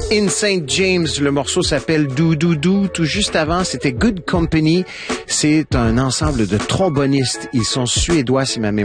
In St. James, le morceau s'appelle Do Do Do. Tout juste avant, c'était Good Company. C'est un ensemble de trombonistes. Ils sont suédois, si ma mémoire